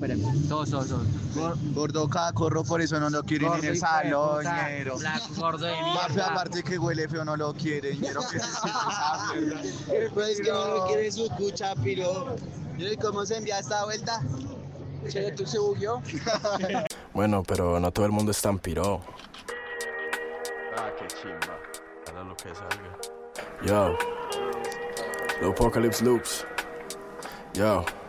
Todos. Gordo cacorro, por eso no lo quieren en el salón, ñero. Gordo de Parce, aparte que huele feo, no lo quieren, ñero. Que se esa mierda. Pues que no lo quiere su cucha, piro. ¿Y cómo se envía esta vuelta? Che, ¿tú se bugueó? Bueno, pero no todo el mundo es tan piro. Ah, qué chimba. Para lo que salga. Yo, Apocalypse Loops. Yo.